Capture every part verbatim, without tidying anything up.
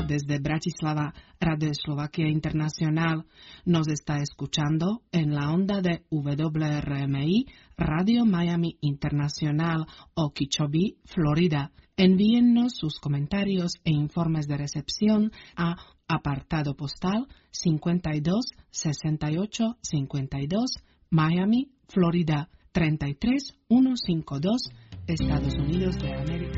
desde Bratislava, Radio Slovakia Internacional. Nos está escuchando en la onda de W R M I, Radio Miami Internacional, Okeechobee, Florida. Envíennos sus comentarios e informes de recepción a apartado postal cincuenta y dos sesenta y ocho cincuenta y dos, Miami, Florida treinta y tres ciento cincuenta y dos, Estados Unidos de América.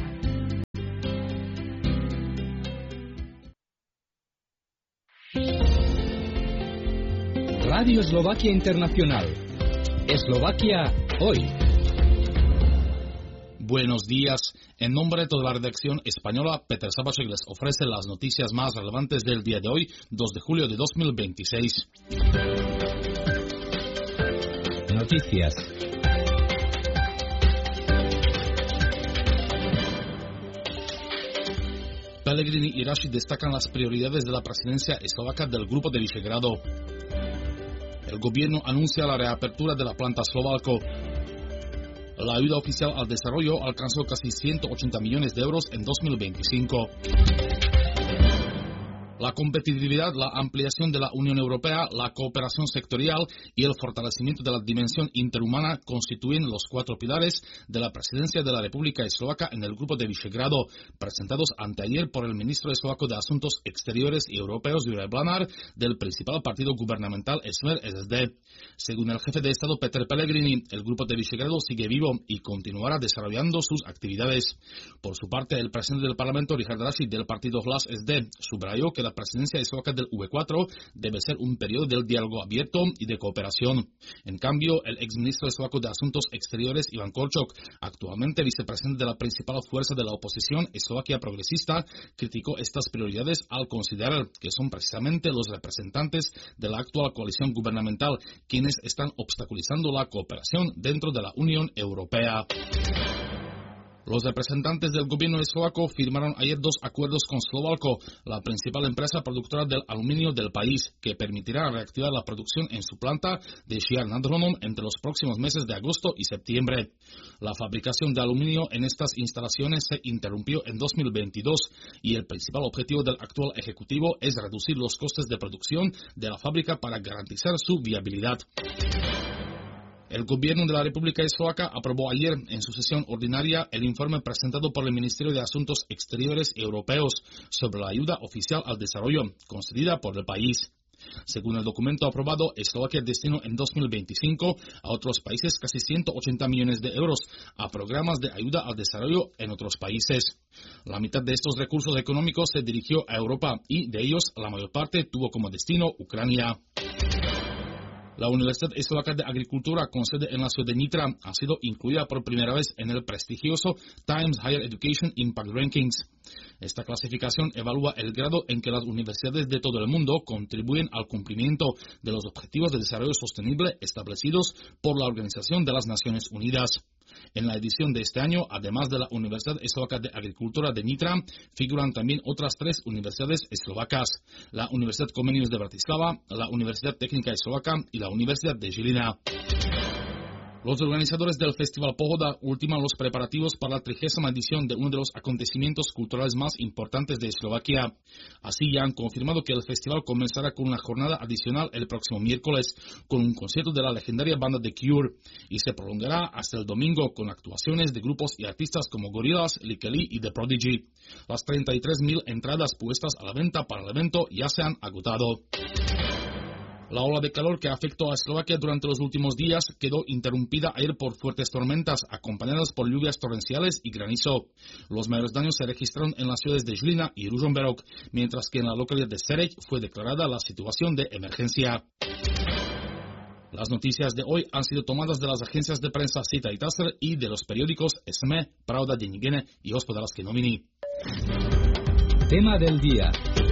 Radio Eslovaquia Internacional. Eslovaquia hoy. Buenos días. En nombre de toda la redacción española, Peter Sabacek les ofrece las noticias más relevantes del día de hoy, dos de julio de dos mil veintiséis. Noticias. Pellegrini y Rashid destacan las prioridades de la presidencia eslovaca del Grupo de Visegrado. El gobierno anuncia la reapertura de la planta Slovalco. La ayuda oficial al desarrollo alcanzó casi ciento ochenta millones de euros en dos mil veinticinco. La competitividad, la ampliación de la Unión Europea, la cooperación sectorial y el fortalecimiento de la dimensión interhumana constituyen los cuatro pilares de la presidencia de la República Eslovaca en el Grupo de Visegrado, presentados anteayer por el ministro eslovaco de Asuntos Exteriores y Europeos, Juraj Blanár, del principal partido gubernamental Smer S S D. Según el jefe de Estado Peter Pellegrini, el Grupo de Visegrado sigue vivo y continuará desarrollando sus actividades. Por su parte, el presidente del Parlamento, Richard Rashid, del partido Hlas S D, subrayó que la presidencia eslovaca del V cuatro debe ser un periodo del diálogo abierto y de cooperación. En cambio, el exministro eslovaco de Asuntos Exteriores, Ivan Korčok, actualmente vicepresidente de la principal fuerza de la oposición, Eslovaquia Progresista, criticó estas prioridades al considerar que son precisamente los representantes de la actual coalición gubernamental quienes están obstaculizando la cooperación dentro de la Unión Europea. Los representantes del gobierno eslovaco firmaron ayer dos acuerdos con Slovalco, la principal empresa productora del aluminio del país, que permitirá reactivar la producción en su planta de Žiar nad Hronom entre los próximos meses de agosto y septiembre. La fabricación de aluminio en estas instalaciones se interrumpió en dos mil veintidós y el principal objetivo del actual ejecutivo es reducir los costes de producción de la fábrica para garantizar su viabilidad. El gobierno de la República Eslovaca aprobó ayer en su sesión ordinaria el informe presentado por el Ministerio de Asuntos Exteriores Europeos sobre la ayuda oficial al desarrollo concedida por el país. Según el documento aprobado, Eslovaquia destinó en dos mil veinticinco a otros países casi ciento ochenta millones de euros a programas de ayuda al desarrollo en otros países. La mitad de estos recursos económicos se dirigió a Europa y de ellos la mayor parte tuvo como destino Ucrania. La Universidad Eslovaca de Agricultura, con sede en la ciudad de Nitra, ha sido incluida por primera vez en el prestigioso Times Higher Education Impact Rankings. Esta clasificación evalúa el grado en que las universidades de todo el mundo contribuyen al cumplimiento de los objetivos de desarrollo sostenible establecidos por la Organización de las Naciones Unidas. En la edición de este año, además de la Universidad Eslovaca de Agricultura de Nitra, figuran también otras tres universidades eslovacas: la Universidad Comenius de Bratislava, la Universidad Técnica Eslovaca y la Universidad de Žilina. Los organizadores del Festival Pohoda ultiman los preparativos para la trigésima edición de uno de los acontecimientos culturales más importantes de Eslovaquia. Así ya han confirmado que el festival comenzará con una jornada adicional el próximo miércoles, con un concierto de la legendaria banda The Cure, y se prolongará hasta el domingo con actuaciones de grupos y artistas como Gorillaz, Likely y The Prodigy. Las treinta y tres mil entradas puestas a la venta para el evento ya se han agotado. La ola de calor que afectó a Eslovaquia durante los últimos días quedó interrumpida ayer por fuertes tormentas, acompañadas por lluvias torrenciales y granizo. Los mayores daños se registraron en las ciudades de Žilina y Ružomberok, mientras que en la localidad de Sereď fue declarada la situación de emergencia. Las noticias de hoy han sido tomadas de las agencias de prensa Sita y Taser y de los periódicos S M E, Pravda, Denník y Hospodářské noviny. Tema del día.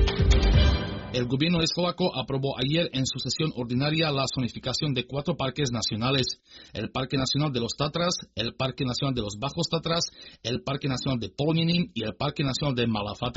El gobierno eslovaco aprobó ayer en su sesión ordinaria la zonificación de cuatro parques nacionales: el Parque Nacional de los Tatras, el Parque Nacional de los Bajos Tatras, el Parque Nacional de Poloniny y el Parque Nacional de Malá Fatra.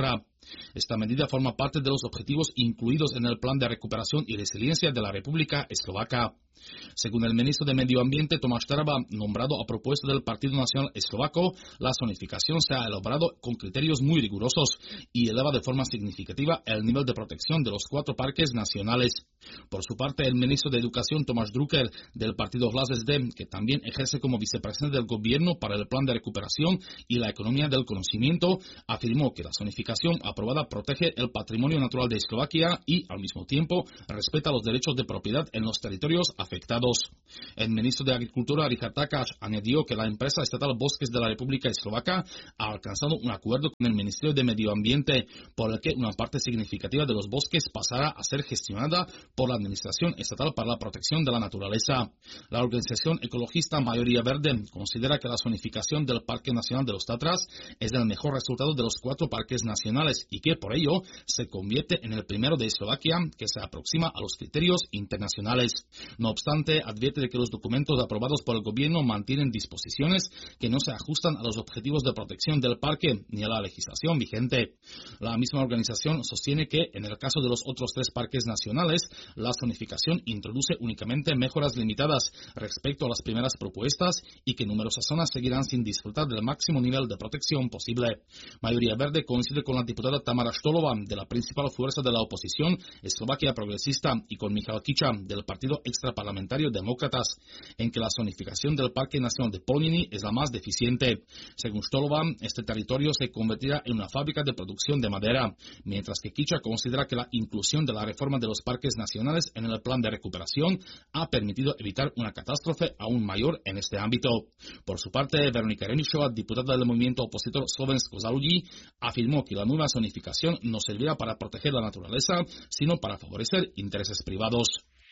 Esta medida forma parte de los objetivos incluidos en el Plan de Recuperación y Resiliencia de la República Eslovaca. Según el ministro de Medio Ambiente, Tomáš Taraba, nombrado a propuesta del Partido Nacional Eslovaco, la zonificación se ha elaborado con criterios muy rigurosos y eleva de forma significativa el nivel de protección de los cuatro parques nacionales. Por su parte, el ministro de Educación, Tomáš Drucker, del partido Hlas es de, que también ejerce como vicepresidente del gobierno para el Plan de Recuperación y la Economía del Conocimiento, afirmó que la zonificación aprobada protege el patrimonio natural de Eslovaquia y, al mismo tiempo, respeta los derechos de propiedad en los territorios afectados. El ministro de Agricultura, Richard Takáč, añadió que la empresa estatal Bosques de la República Eslovaca ha alcanzado un acuerdo con el Ministerio de Medio Ambiente, por el que una parte significativa de los bosques pasará a ser gestionada por la Administración Estatal para la Protección de la Naturaleza. La organización ecologista Mayoría Verde considera que la zonificación del Parque Nacional de los Tatras es el mejor resultado de los cuatro parques nacionales y que, por ello, se convierte en el primero de Eslovaquia que se aproxima a los criterios internacionales. No obstante, advierte de que los documentos aprobados por el gobierno mantienen disposiciones que no se ajustan a los objetivos de protección del parque ni a la legislación vigente. La misma organización sostiene que, en el caso de los otros tres parques nacionales, la zonificación introduce únicamente mejoras limitadas respecto a las primeras propuestas y que numerosas zonas seguirán sin disfrutar del máximo nivel de protección posible. Mayoría Verde coincide con la diputada Tamara Štolova, de la principal fuerza de la oposición, Eslovaquia Progresista, y con Michal Kiča, del partido extraparlamentario Demócratas, en que la zonificación del Parque Nacional de Polniny es la más deficiente. Según Štolova, este territorio se convertirá en una fábrica de producción de madera, mientras que Kiča considera que la inclusión de la reforma de los parques nacionales en el plan de recuperación ha permitido evitar una catástrofe aún mayor en este ámbito. Por su parte, Veronika Renišová, diputada del movimiento opositor Slovensko za ľudí, afirmó que la nueva zonificación no servirá para proteger la naturaleza, sino para favorecer intereses privados.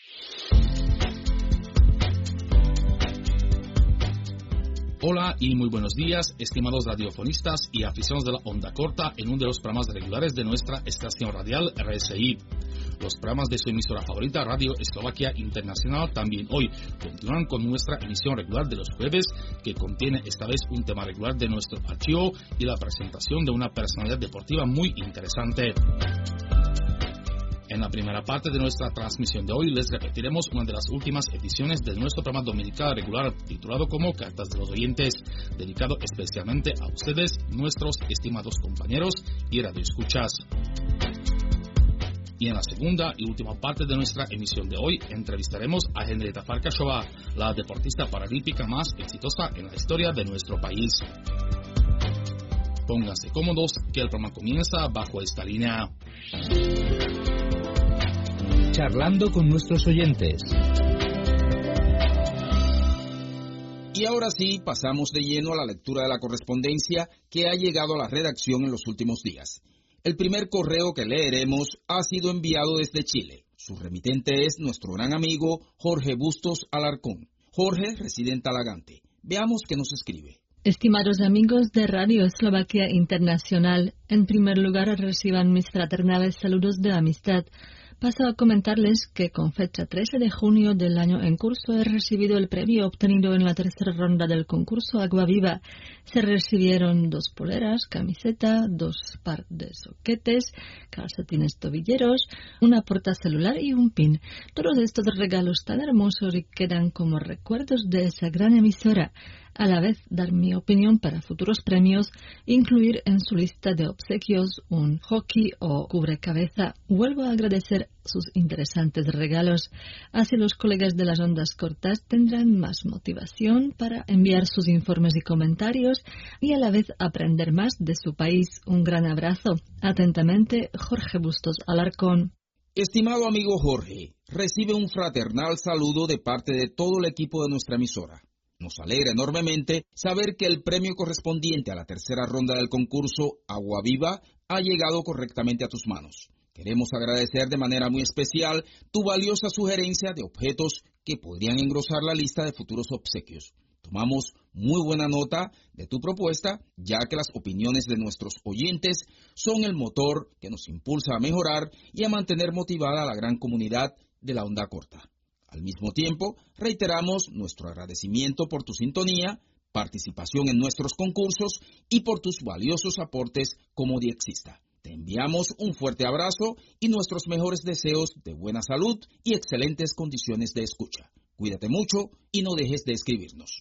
Hola y muy buenos días, estimados radiofonistas y aficionados de la onda corta en uno de los programas regulares de nuestra estación radial R S I. Los programas de su emisora favorita, Radio Eslovaquia Internacional, también hoy continúan con nuestra emisión regular de los jueves, que contiene esta vez un tema regular de nuestro archivo y la presentación de una personalidad deportiva muy interesante. En la primera parte de nuestra transmisión de hoy les repetiremos una de las últimas ediciones de nuestro programa dominical regular titulado como Cartas de los Oyentes, dedicado especialmente a ustedes, nuestros estimados compañeros y radioescuchas. Y en la segunda y última parte de nuestra emisión de hoy entrevistaremos a Henrieta Farkašová, la deportista paralímpica más exitosa en la historia de nuestro país. Pónganse cómodos que el programa comienza bajo esta línea. Charlando con nuestros oyentes. Y ahora sí, pasamos de lleno a la lectura de la correspondencia que ha llegado a la redacción en los últimos días. El primer correo que leeremos ha sido enviado desde Chile. Su remitente es nuestro gran amigo Jorge Bustos Alarcón. Jorge reside en Talagante. Veamos qué nos escribe. Estimados amigos de Radio Eslovaquia Internacional, en primer lugar reciban mis fraternales saludos de amistad. Paso a comentarles que con fecha trece de junio del año en curso he recibido el premio obtenido en la tercera ronda del concurso Agua Viva. Se recibieron dos poleras, camiseta, dos par de soquetes, calcetines tobilleros, una portacelular y un pin. Todos estos regalos tan hermosos y quedan como recuerdos de esa gran emisora. A la vez, dar mi opinión para futuros premios, incluir en su lista de obsequios un hockey o cubrecabeza. Vuelvo a agradecer sus interesantes regalos. Así los colegas de las ondas cortas tendrán más motivación para enviar sus informes y comentarios y a la vez aprender más de su país. Un gran abrazo. Atentamente, Jorge Bustos Alarcón. Estimado amigo Jorge, recibe un fraternal saludo de parte de todo el equipo de nuestra emisora. Nos alegra enormemente saber que el premio correspondiente a la tercera ronda del concurso Agua Viva ha llegado correctamente a tus manos. Queremos agradecer de manera muy especial tu valiosa sugerencia de objetos que podrían engrosar la lista de futuros obsequios. Tomamos muy buena nota de tu propuesta, ya que las opiniones de nuestros oyentes son el motor que nos impulsa a mejorar y a mantener motivada a la gran comunidad de la onda corta. Al mismo tiempo, reiteramos nuestro agradecimiento por tu sintonía, participación en nuestros concursos y por tus valiosos aportes como diexista. Te enviamos un fuerte abrazo y nuestros mejores deseos de buena salud y excelentes condiciones de escucha. Cuídate mucho y no dejes de escribirnos.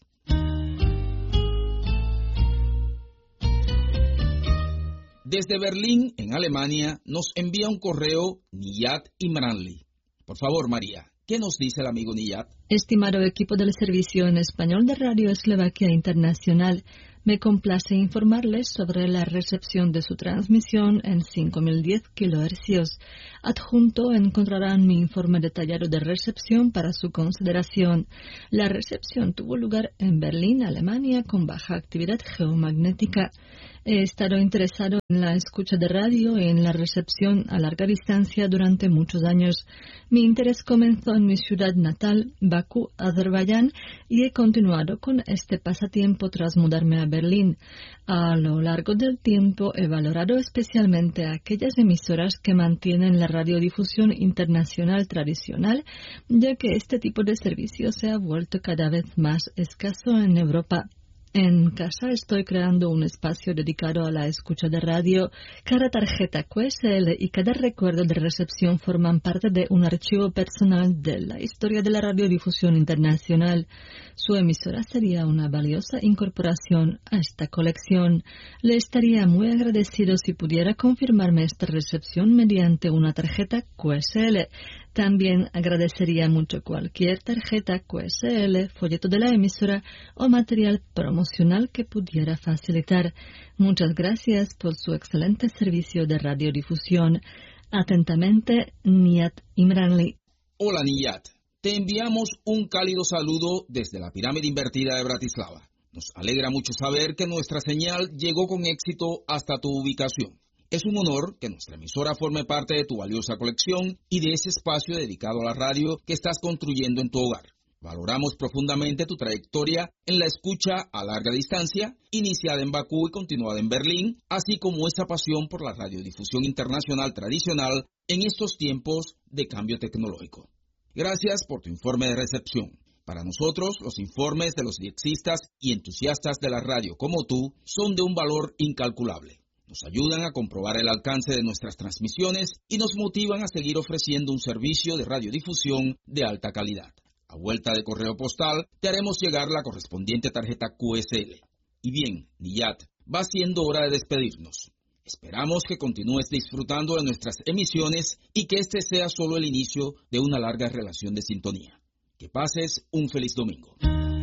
Desde Berlín, en Alemania, nos envía un correo Niyat Imranli. Por favor, María, ¿qué nos dice el amigo Niyat? Estimado equipo del servicio en español de Radio Eslovaquia Internacional, me complace informarles sobre la recepción de su transmisión en cinco mil diez kilohercios. Adjunto encontrarán mi informe detallado de recepción para su consideración. La recepción tuvo lugar en Berlín, Alemania, con baja actividad geomagnética. He estado interesado en la escucha de radio y en la recepción a larga distancia durante muchos años. Mi interés comenzó en mi ciudad natal, Bakú, Azerbaiyán, y he continuado con este pasatiempo tras mudarme a Berlín. A lo largo del tiempo he valorado especialmente aquellas emisoras que mantienen la radiodifusión internacional tradicional, ya que este tipo de servicio se ha vuelto cada vez más escaso en Europa. En casa estoy creando un espacio dedicado a la escucha de radio. Cada tarjeta Q S L y cada recuerdo de recepción forman parte de un archivo personal de la historia de la radiodifusión internacional. Su emisora sería una valiosa incorporación a esta colección. Le estaría muy agradecido si pudiera confirmarme esta recepción mediante una tarjeta Q S L. También agradecería mucho cualquier tarjeta Q S L, folleto de la emisora o material promocional que pudiera facilitar. Muchas gracias por su excelente servicio de radiodifusión. Atentamente, Niyat Imranli. Hola Niyat, te enviamos un cálido saludo desde la pirámide invertida de Bratislava. Nos alegra mucho saber que nuestra señal llegó con éxito hasta tu ubicación. Es un honor que nuestra emisora forme parte de tu valiosa colección y de ese espacio dedicado a la radio que estás construyendo en tu hogar. Valoramos profundamente tu trayectoria en la escucha a larga distancia, iniciada en Bakú y continuada en Berlín, así como esa pasión por la radiodifusión internacional tradicional en estos tiempos de cambio tecnológico. Gracias por tu informe de recepción. Para nosotros, los informes de los diexistas y entusiastas de la radio como tú son de un valor incalculable. Nos ayudan a comprobar el alcance de nuestras transmisiones y nos motivan a seguir ofreciendo un servicio de radiodifusión de alta calidad. A vuelta de correo postal, te haremos llegar la correspondiente tarjeta Q S L. Y bien, Niyat, va siendo hora de despedirnos. Esperamos que continúes disfrutando de nuestras emisiones y que este sea solo el inicio de una larga relación de sintonía. Que pases un feliz domingo.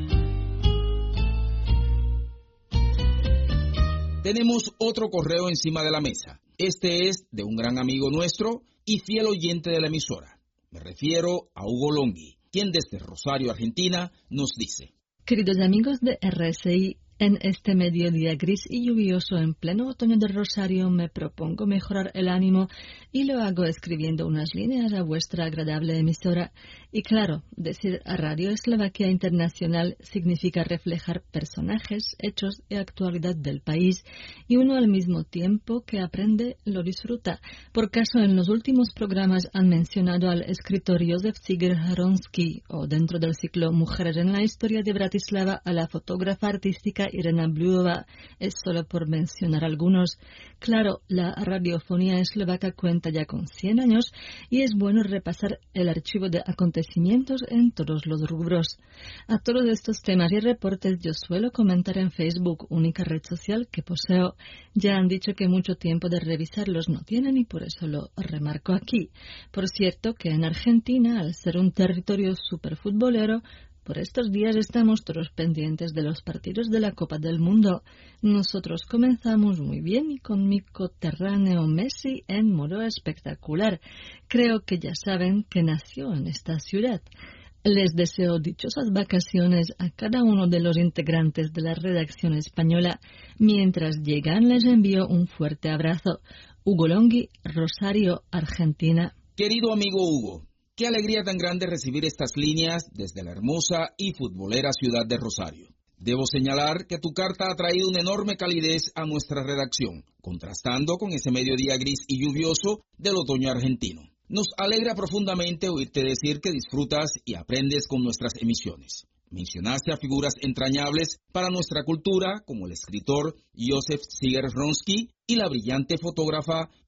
Tenemos otro correo encima de la mesa. Este es de un gran amigo nuestro y fiel oyente de la emisora. Me refiero a Hugo Longhi, quien desde Rosario, Argentina, nos dice: Queridos amigos de R S I, en este mediodía gris y lluvioso en pleno otoño de Rosario me propongo mejorar el ánimo y lo hago escribiendo unas líneas a vuestra agradable emisora. Y claro, decir a Radio Eslovaquia Internacional significa reflejar personajes, hechos y actualidad del país, y uno al mismo tiempo que aprende lo disfruta. Por caso, en los últimos programas han mencionado al escritor Josef Ziger-Hronsky, o dentro del ciclo Mujeres en la historia de Bratislava, a la fotógrafa artística Irena Bluova, es solo por mencionar algunos. Claro, la radiofonía eslovaca cuenta ya con cien años y es bueno repasar el archivo de acontecimientos en todos los rubros. A todos estos temas y reportes yo suelo comentar en Facebook, única red social que poseo. Ya han dicho que mucho tiempo de revisarlos no tienen y por eso lo remarco aquí. Por cierto que en Argentina, al ser un territorio superfutbolero, por estos días estamos todos pendientes de los partidos de la Copa del Mundo. Nosotros comenzamos muy bien y con mi coterráneo Messi en modo espectacular. Creo que ya saben que nació en esta ciudad. Les deseo dichosas vacaciones a cada uno de los integrantes de la redacción española. Mientras llegan les envío un fuerte abrazo. Hugo Longhi, Rosario, Argentina. Querido amigo Hugo, qué alegría tan grande recibir estas líneas desde la hermosa y futbolera ciudad de Rosario. Debo señalar que tu carta ha traído una enorme calidez a nuestra redacción, contrastando con ese mediodía gris y lluvioso del otoño argentino. Nos alegra profundamente oírte decir que disfrutas y aprendes con nuestras emisiones. Mencionaste a figuras entrañables para nuestra cultura, como el escritor Josef Ziger-Hronsky y la brillante fotógrafa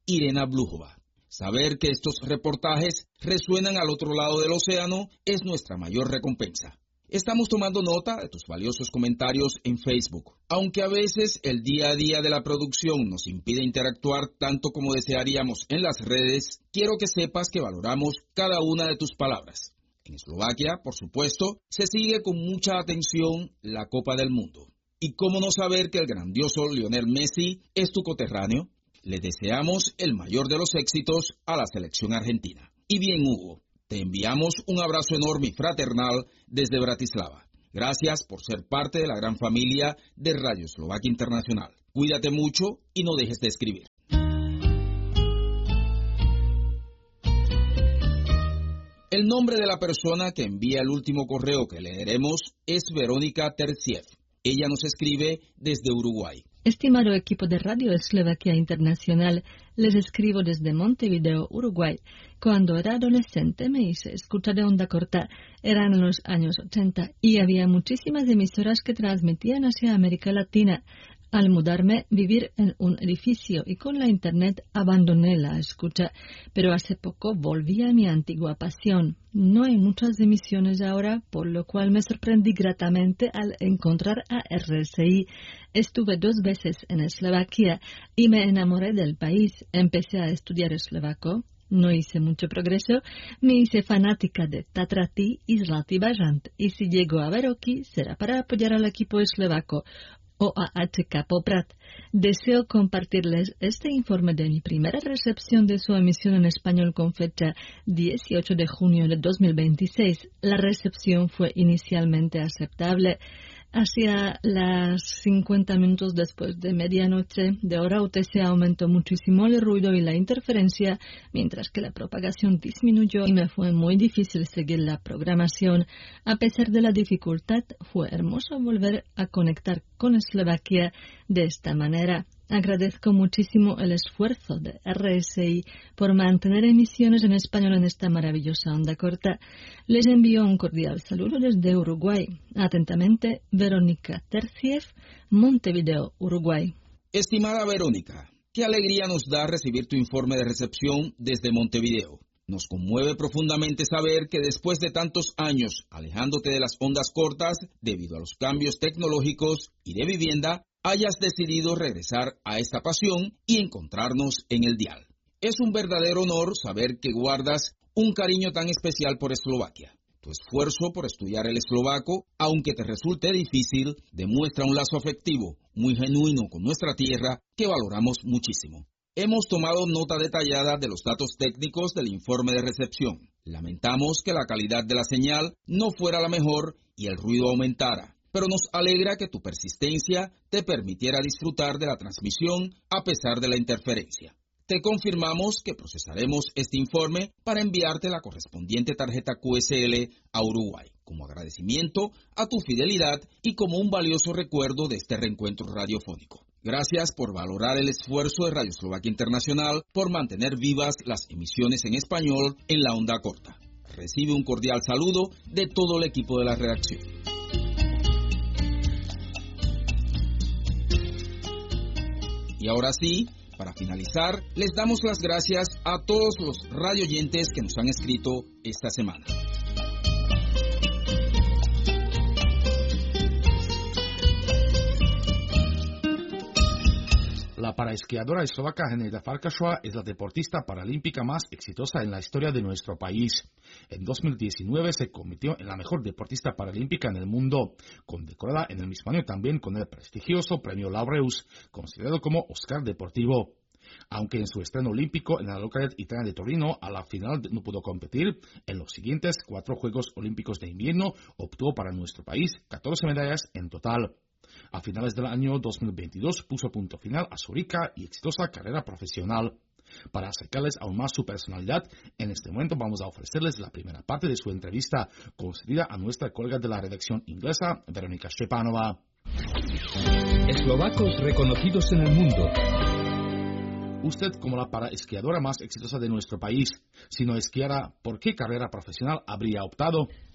Irena Blújova. Saber que estos reportajes resuenan al otro lado del océano es nuestra mayor recompensa. Estamos tomando nota de tus valiosos comentarios en Facebook. Aunque a veces el día a día de la producción nos impide interactuar tanto como desearíamos en las redes, quiero que sepas que valoramos cada una de tus palabras. En Eslovaquia, por supuesto, se sigue con mucha atención la Copa del Mundo. ¿Y cómo no saber que el grandioso Lionel Messi es tu coterráneo? Le deseamos el mayor de los éxitos a la selección argentina. Y bien, Hugo, te enviamos un abrazo enorme y fraternal desde Bratislava. Gracias por ser parte de la gran familia de Radio Eslovaquia Internacional. Cuídate mucho y no dejes de escribir. El nombre de la persona que envía el último correo que leeremos es Verónica Terciev. Ella nos escribe desde Uruguay. Estimado equipo de Radio Eslovaquia Internacional, les escribo desde Montevideo, Uruguay. Cuando era adolescente me hice escuchar de onda corta. Eran los años ochenta y había muchísimas emisoras que transmitían hacia América Latina. Al mudarme, vivir en un edificio y con la internet abandoné la escucha, pero hace poco volví a mi antigua pasión. No hay muchas emisiones ahora, por lo cual me sorprendí gratamente al encontrar a R S I. Estuve dos veces en Eslovaquia y me enamoré del país. Empecé a estudiar eslovaco. No hice mucho progreso, me hice fanática de Tatrati y Zlatý Bažant, y si llego a Veroky será para apoyar al equipo eslovaco. O A H K Poprad. Deseo compartirles este informe de mi primera recepción de su emisión en español con fecha dieciocho de junio de dos mil veintiséis. La recepción fue inicialmente aceptable. Hacia las cincuenta minutos después de medianoche de hora U T C aumentó muchísimo el ruido y la interferencia, mientras que la propagación disminuyó y me fue muy difícil seguir la programación. A pesar de la dificultad, fue hermoso volver a conectar con Eslovaquia de esta manera. Agradezco muchísimo el esfuerzo de R S I por mantener emisiones en español en esta maravillosa onda corta. Les envío un cordial saludo desde Uruguay. Atentamente, Verónica Terciev, Montevideo, Uruguay. Estimada Verónica, qué alegría nos da recibir tu informe de recepción desde Montevideo. Nos conmueve profundamente saber que después de tantos años alejándote de las ondas cortas debido a los cambios tecnológicos y de vivienda, hayas decidido regresar a esta pasión y encontrarnos en el dial. Es un verdadero honor saber que guardas un cariño tan especial por Eslovaquia. Tu esfuerzo por estudiar el eslovaco, aunque te resulte difícil, demuestra un lazo afectivo muy genuino con nuestra tierra que valoramos muchísimo. Hemos tomado nota detallada de los datos técnicos del informe de recepción. Lamentamos que la calidad de la señal no fuera la mejor y el ruido aumentara, pero nos alegra que tu persistencia te permitiera disfrutar de la transmisión a pesar de la interferencia. Te confirmamos que procesaremos este informe para enviarte la correspondiente tarjeta Q S L a Uruguay, como agradecimiento a tu fidelidad y como un valioso recuerdo de este reencuentro radiofónico. Gracias por valorar el esfuerzo de Radio Eslovaquia Internacional por mantener vivas las emisiones en español en la onda corta. Recibe un cordial saludo de todo el equipo de la redacción. Y ahora sí, para finalizar, les damos las gracias a todos los radioyentes que nos han escrito esta semana. La paraesquiadora eslovaca Henrieta Farkašová es la deportista paralímpica más exitosa en la historia de nuestro país. En dos mil diecinueve se convirtió en la mejor deportista paralímpica en el mundo, condecorada en el mismo año también con el prestigioso Premio Laureus, considerado como Oscar Deportivo. Aunque en su estreno olímpico en la localidad italiana de Torino a la final no pudo competir, en los siguientes cuatro Juegos Olímpicos de Invierno obtuvo para nuestro país catorce medallas en total. A finales del año dos mil veintidós puso punto final a su rica y exitosa carrera profesional. Para acercarles aún más su personalidad, en este momento vamos a ofrecerles la primera parte de su entrevista concedida a nuestra colega de la redacción inglesa, Veronika Štěpánová. Eslovacos reconocidos en el mundo. Usted, como la paraesquiadora más exitosa de nuestro país, si no esquiara, ¿por qué carrera profesional habría optado?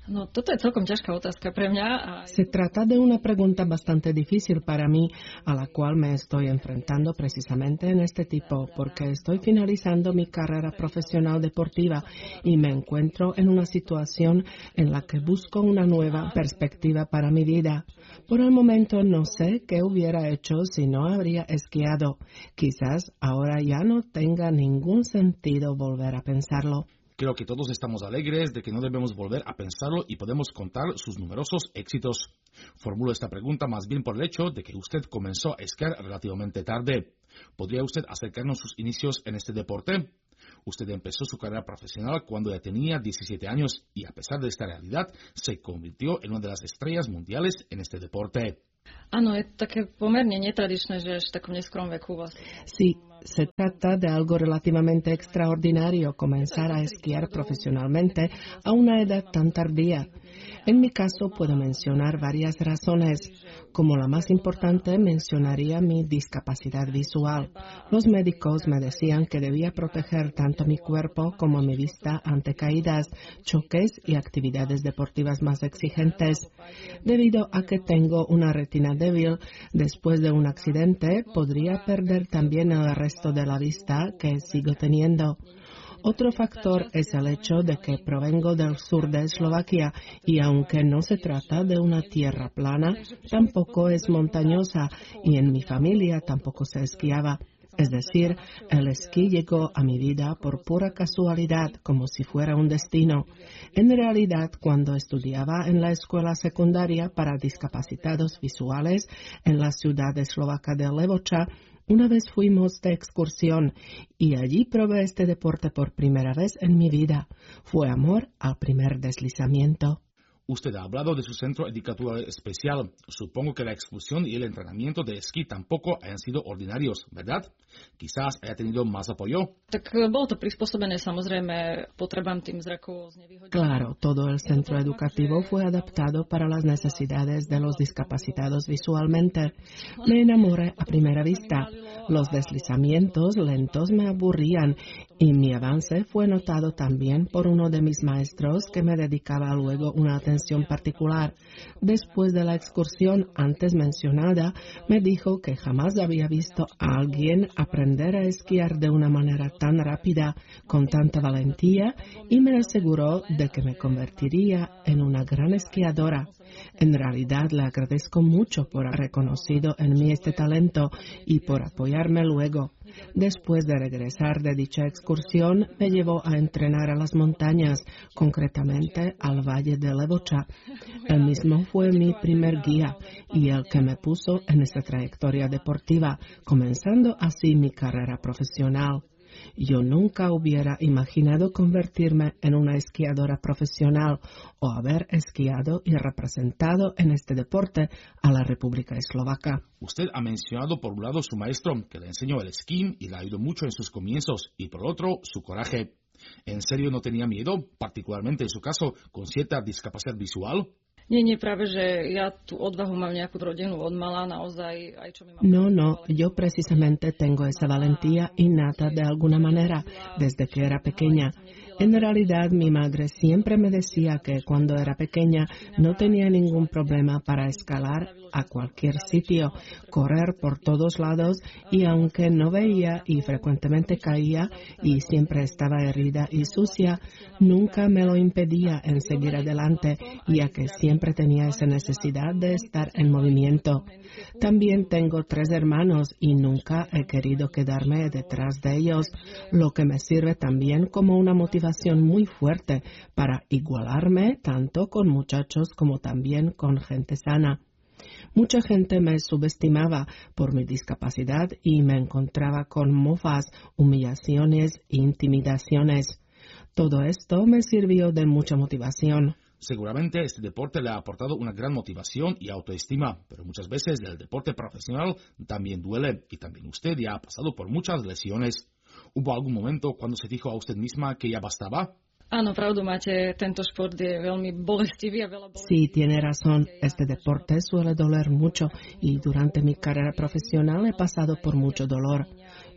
No, toto je celkom ťažká otázka pre mňa. Se trata de una pregunta bastante difícil para mí, a la cual me estoy enfrentando precisamente en este tipo, porque estoy finalizando mi carrera profesional deportiva y me encuentro en una situación en la que busco una nueva perspectiva para mi vida. Por el momento no sé qué hubiera hecho si no habría esquiado. Quizás ahora ya no tenga ningún sentido volver a pensarlo. Creo que todos estamos alegres de que no debemos volver a pensarlo y podemos contar sus numerosos éxitos. Formulo esta pregunta más bien por el hecho de que usted comenzó a esquiar relativamente tarde. ¿Podría usted acercarnos sus inicios en este deporte? Usted empezó su carrera profesional cuando ya tenía diecisiete años y a pesar de esta realidad se convirtió en una de las estrellas mundiales en este deporte. Áno, je to také pomerne netradičné, že až v takom neskorom veku vlastne. Sí, se trata de algo relativamente extraordinario comenzar a esquiar profesionalmente a una edad tan tardía. En mi caso puedo mencionar varias razones. Como la más importante mencionaría mi discapacidad visual. Los médicos me decían que debía proteger tanto mi cuerpo como mi vista ante caídas, choques y actividades deportivas más exigentes. Debido a que tengo una retina débil, después de un accidente podría perder también el resto de la vista que sigo teniendo. Otro factor es el hecho de que provengo del sur de Eslovaquia y aunque no se trata de una tierra plana, tampoco es montañosa y en mi familia tampoco se esquiaba. Es decir, el esquí llegó a mi vida por pura casualidad, como si fuera un destino. En realidad, cuando estudiaba en la escuela secundaria para discapacitados visuales en la ciudad eslovaca de Levoča, una vez fuimos de excursión y allí probé este deporte por primera vez en mi vida. Fue amor al primer deslizamiento. Usted ha hablado de su centro educativo especial. Supongo que la excursión y el entrenamiento de esquí tampoco hayan sido ordinarios, ¿verdad? Quizás haya tenido más apoyo. Tak bolo to prispôsobené samozrejme potrebám tým zrakovo znevýhodnených. Claro, todo el centro educativo fue adaptado para las necesidades de los discapacitados visualmente. Me enamoré a primera vista. Los deslizamientos lentos me aburrían y mi avance fue notado también por uno de mis maestros que me dedicaba luego una atención particular. Después de la excursión antes mencionada, me dijo que jamás había visto a alguien aprender a esquiar de una manera tan rápida, con tanta valentía, y me aseguró de que me convertiría en una gran esquiadora. En realidad le agradezco mucho por haber reconocido en mí este talento y por apoyarme luego. Después de regresar de dicha excursión, me llevó a entrenar a las montañas, concretamente al Valle de Levoča. Él mismo fue mi primer guía y el que me puso en esta trayectoria deportiva, comenzando así mi carrera profesional. Yo nunca hubiera imaginado convertirme en una esquiadora profesional o haber esquiado y representado en este deporte a la República Eslovaca. Usted ha mencionado por un lado su maestro, que le enseñó el esquí y le ayudó mucho en sus comienzos, y por otro, su coraje. ¿En serio no tenía miedo, particularmente en su caso, con cierta discapacidad visual? Nie, nie, práve, že ja tú odvahu mám nejakú rodinu od malá, naozaj, aj čo mi mám... No, no, yo precisamente tengo esa valentía innata de alguna manera, desde que era pequeña. En realidad, mi madre siempre me decía que cuando era pequeña no tenía ningún problema para escalar a cualquier sitio, correr por todos lados y aunque no veía y frecuentemente caía y siempre estaba herida y sucia, nunca me lo impedía en seguir adelante, ya que siempre tenía esa necesidad de estar en movimiento. También tengo tres hermanos y nunca he querido quedarme detrás de ellos, lo que me sirve también como una motivación muy fuerte para igualarme tanto con muchachos como también con gente sana. Mucha gente me subestimaba por mi discapacidad y me encontraba con mofas, humillaciones e intimidaciones. Todo esto me sirvió de mucha motivación. Seguramente este deporte le ha aportado una gran motivación y autoestima, pero muchas veces el deporte profesional también duele y también usted ya ha pasado por muchas lesiones. ¿Hubo algún momento cuando se dijo a usted misma que ya bastaba? Áno, pravdu máte, tento šport je veľmi bolestivý a veľa bolestivý. Sí, tiene razón. Este deporte suele doler mucho y durante mi carrera profesional he pasado por mucho dolor.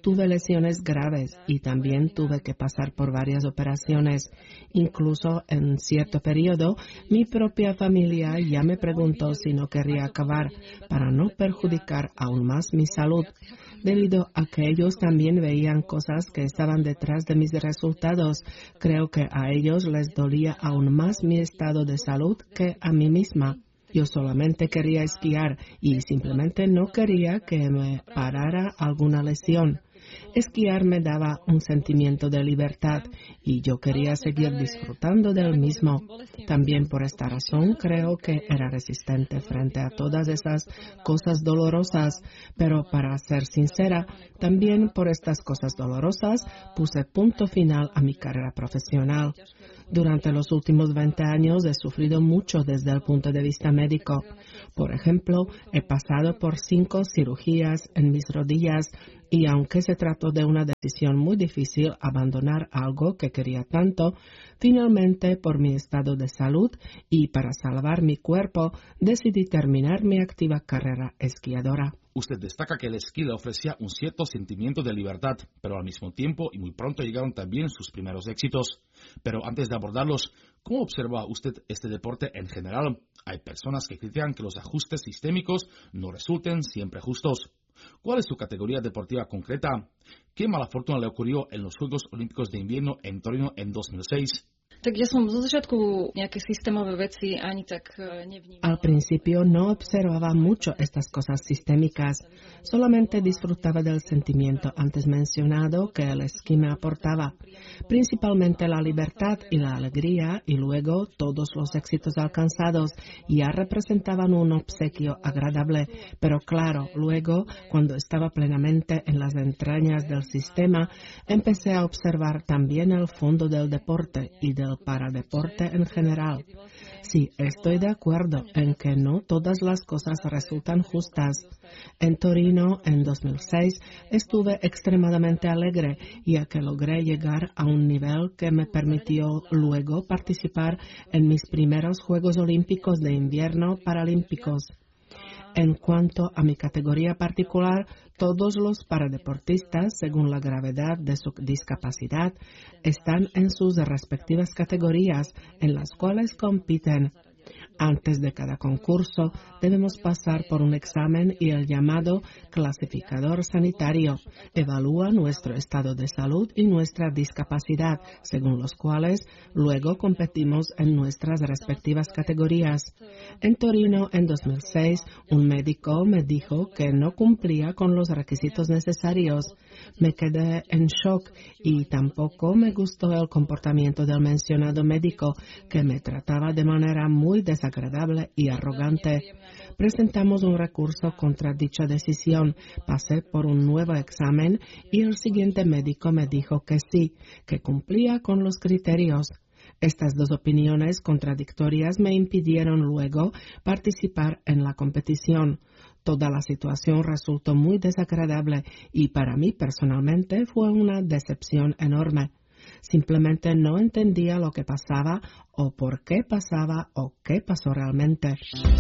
Tuve lesiones graves y también tuve que pasar por varias operaciones. Incluso en cierto periodo, mi propia familia ya me preguntó si no quería acabar para no perjudicar aún más mi salud, debido a que ellos también veían cosas que estaban detrás de mis resultados. Creo que a ellos les dolía aún más mi estado de salud que a mí misma. Yo solamente quería esquiar y simplemente no quería que me parara alguna lesión. Esquiar me daba un sentimiento de libertad y yo quería seguir disfrutando del mismo. También por esta razón creo que era resistente frente a todas esas cosas dolorosas, pero para ser sincera, también por estas cosas dolorosas puse punto final a mi carrera profesional. Durante los últimos veinte años he sufrido mucho desde el punto de vista médico. Por ejemplo, he pasado por cinco cirugías en mis rodillas y aunque se trató de una decisión muy difícil abandonar algo que quería tanto, finalmente por mi estado de salud y para salvar mi cuerpo decidí terminar mi activa carrera esquiadora. Usted destaca que el esquí le ofrecía un cierto sentimiento de libertad, pero al mismo tiempo y muy pronto llegaron también sus primeros éxitos. Pero antes de abordarlos, ¿cómo observa usted este deporte en general? Hay personas que critican que los ajustes sistémicos no resulten siempre justos. ¿Cuál es su categoría deportiva concreta? ¿Qué mala fortuna le ocurrió en los Juegos Olímpicos de Invierno en Torino en dos mil seis? Tak ja som zo začiatku nejaké systémové veci ani tak nevnímala. Al principio no observaba mucho estas cosas sistémicas, solamente disfrutaba del sentimiento antes mencionado que el esquí me aportaba, principalmente la libertad y la alegría, y luego todos los éxitos alcanzados ya representaban un obsequio agradable, pero claro, luego, cuando estaba plenamente en las entrañas del sistema, empecé a observar también el fondo del deporte y del para deporte en general. Sí, estoy de acuerdo en que no todas las cosas resultan justas. En Torino, en dos mil seis, estuve extremadamente alegre, ya que logré llegar a un nivel que me permitió luego participar en mis primeros Juegos Olímpicos de Invierno Paralímpicos. En cuanto a mi categoría particular, todos los paradeportistas, según la gravedad de su discapacidad, están en sus respectivas categorías en las cuales compiten. Antes de cada concurso debemos pasar por un examen y el llamado clasificador sanitario evalúa nuestro estado de salud y nuestra discapacidad, según los cuales luego competimos en nuestras respectivas categorías. En Torino, en dos mil seis, un médico me dijo que no cumplía con los requisitos necesarios. Me quedé en shock y tampoco me gustó el comportamiento del mencionado médico, que me trataba de manera muy desagradable y arrogante. Presentamos un recurso contra dicha decisión, pasé por un nuevo examen y el siguiente médico me dijo que sí, que cumplía con los criterios. Estas dos opiniones contradictorias me impidieron luego participar en la competición. Toda la situación resultó muy desagradable y para mí personalmente fue una decepción enorme. Simplemente no entendía lo que pasaba o por qué pasaba o qué pasó realmente.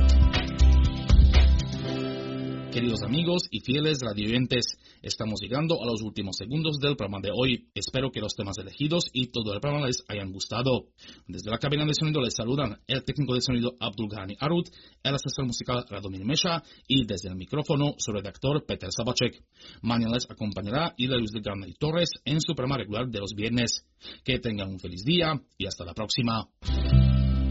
Queridos amigos y fieles radioyentes, estamos llegando a los últimos segundos del programa de hoy. Espero que los temas elegidos y todo el programa les hayan gustado. Desde la cabina de sonido les saludan el técnico de sonido Abdul Ghani Arut, el asesor musical Radomir Mesha y desde el micrófono su redactor Peter Sabacek. Mañana les acompañará Ila Luz de Garnay Torres en su programa regular de los viernes. Que tengan un feliz día y hasta la próxima.